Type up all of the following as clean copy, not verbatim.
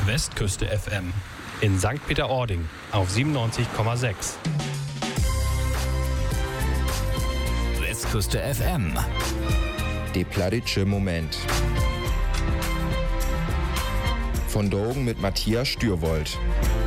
Westküste FM in St. Peter-Ording auf 97,6. Westküste FM. Der plattitsche Moment. Von Drogen mit Matthias Stürwold.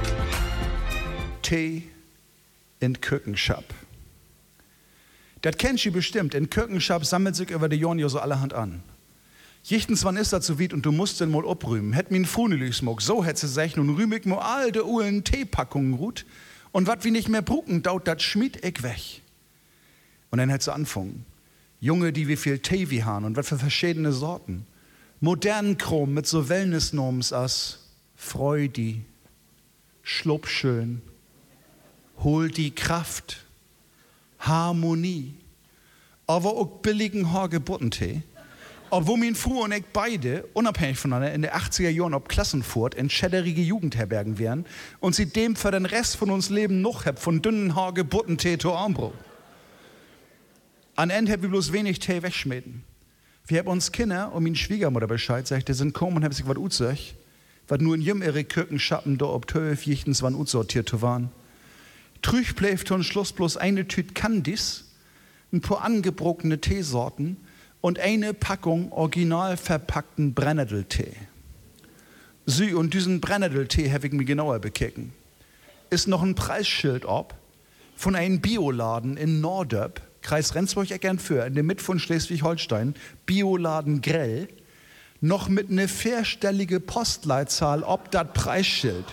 Tee in Kökenschap. Das kennst du bestimmt. In Kökenschap sammelt sich über die Jahren so allerhand an. Jichtens wann ist das so weit und du musst den mal abrühmen. Hätt min Fruneli smog, so hätt sie sich nun rühmig mo all de Uhlen Teepackungen ruht. Und wat wie nicht mehr brucken, daut dat schmied ich weg. Und dann hätt sie anfangen. Junge, die wie viel Tee wie han und wat für verschiedene Sorten. Modernen Chrom mit so Wellnessnorms as Freudi, Schlupfschön, hol die Kraft, Harmonie, aber auch billigen Hagebuttentee. Obwohl min Frau und ich beide, unabhängig voneinander, in den 80er Jahren ob Klassenfurt in schädderige Jugendherbergen wären und sie dem für den Rest von uns Leben noch hab, von dünnen Hagebuttentee zu Armbrot. An Ende hab wir bloß wenig Tee wegschmieden. Wir haben uns Kinder und min Schwiegermutter Bescheid sagt, die sind kommen und haben sich was utzeugt, was nur in jem ihre Kirkenschappen da ob 12 jichtens wann utsortiert waren. Trüch bleibt von Schluss bloß eine Tüte Candies, ein paar angebrochene Teesorten und eine Packung original verpackten Brennnesseltee. Sie und diesen Brennnesseltee habe ich mir genauer bekicken. Ist noch ein Preisschild ob von einem Bioladen in Nordöp, Kreis Rendsburg-Eckern für, in der Mitte von Schleswig-Holstein, Bioladen Grell, noch mit ne vierstellige Postleitzahl ob dat Preisschild.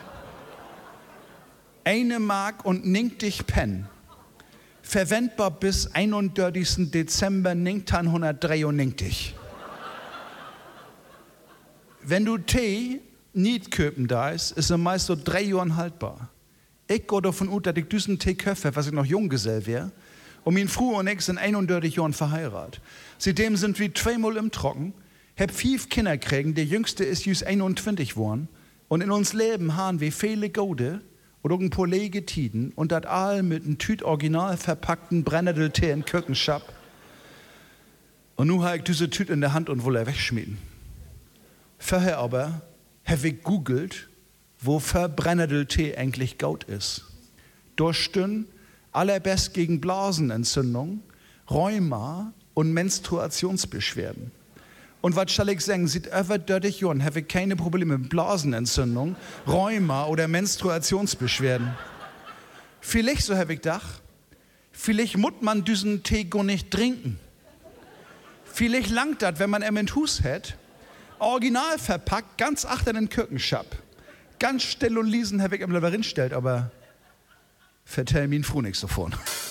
1 Mark und 90 Pen. Verwendbar bis 31. Dezember 1993. Wenn du Tee nicht köpen da ist er meist so 3 Jahren haltbar. Ich gehe davon aus, dass ich diesen Tee köpfe, was ich noch Junggesell wäre. Und mein Frau und ich sind 31 Jahren verheiratet. Seitdem sind wir 2-mal im Trocken, hab 5 Kinder kriegen, der jüngste ist just 21 geworden. Und in uns Leben haben wir viele Gode oder ein paar Legetiden und das all mit einem Tüt original verpackten Brennnesseltee in Kökenschap. Und nun habe ich diese Tüt in der Hand und will er wegschmieden. Vorher aber habe ich googelt, wofür Brennnesseltee eigentlich gut ist. Durchstün allerbest gegen Blasenentzündung, Rheuma und Menstruationsbeschwerden. Und was soll ich sagen, seit über 30 Jahren habe ich keine Probleme mit Blasenentzündung, Rheuma oder Menstruationsbeschwerden. Vielleicht, so habe ich gedacht, vielleicht muss man diesen Tee gar nicht trinken. Vielleicht langt das, wenn man ihn in Hus hat, original verpackt, ganz achter in den Kökenschap. Ganz still und leisen habe ich ihm darin stellt, aber vertell mir Frau nichts davon.